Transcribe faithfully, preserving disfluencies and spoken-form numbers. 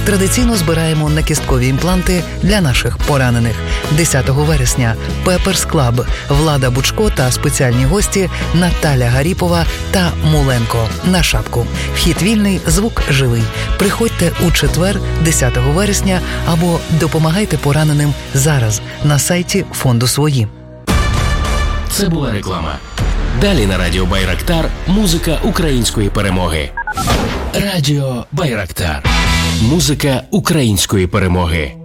Традиційно збираємо накісткові імпланти для наших поранених. десятого вересня Пеперс Клаб, Влада Бучко та спеціальні гості Наталя Гаріпова та Муленко на шапку. Вхід вільний, звук живий. Приходьте у четвер, десятого вересня, або допомагайте пораненим зараз на сайті фонду «Свої». Це була реклама. Далі на радіо Байрактар музика української перемоги. Радіо Байрактар. Музика української перемоги.